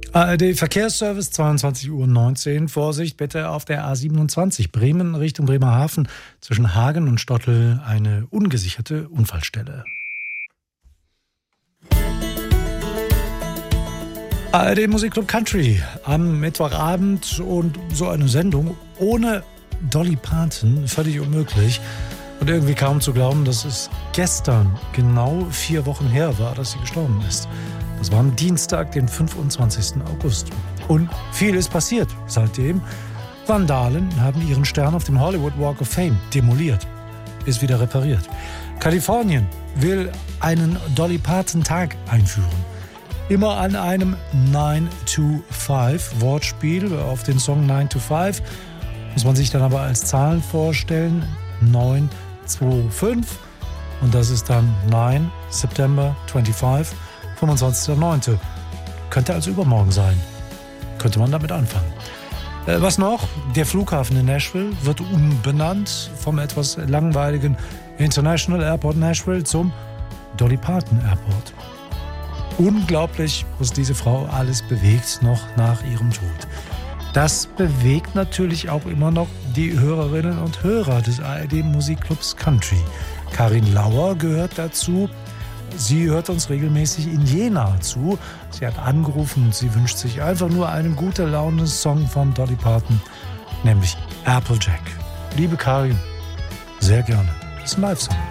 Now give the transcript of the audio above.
ARD Verkehrsservice, 22:19 Uhr. Vorsicht bitte auf der A27 Bremen Richtung Bremerhaven. Zwischen Hagen und Stottel eine ungesicherte Unfallstelle. ARD Musikclub Country am Mittwochabend und so eine Sendung ohne Dolly Parton, völlig unmöglich. Und irgendwie kaum zu glauben, dass es gestern genau 4 Wochen her war, dass sie gestorben ist. Das war am Dienstag, den 25. August. Und viel ist passiert seitdem. Vandalen haben ihren Stern auf dem Hollywood Walk of Fame demoliert. Ist wieder repariert. Kalifornien will einen Dolly Parton-Tag einführen. Immer an einem 9-to-5 Wortspiel auf den Song 9-to-5. Muss man sich dann aber als Zahlen vorstellen. 9-2-5. Und das ist dann 9 September 25. 25.09. Könnte also übermorgen sein. Könnte man damit anfangen. Was noch? Der Flughafen in Nashville wird umbenannt vom etwas langweiligen International Airport Nashville zum Dolly Parton Airport. Unglaublich, was diese Frau alles bewegt, noch nach ihrem Tod. Das bewegt natürlich auch immer noch die Hörerinnen und Hörer des ARD Musikclubs Country. Karin Lauer gehört dazu. Sie hört uns regelmäßig in Jena zu. Sie hat angerufen und sie wünscht sich einfach nur einen gute Laune-Song von Dolly Parton, nämlich Applejack. Liebe Karin, sehr gerne. Das ist ein Live-Song.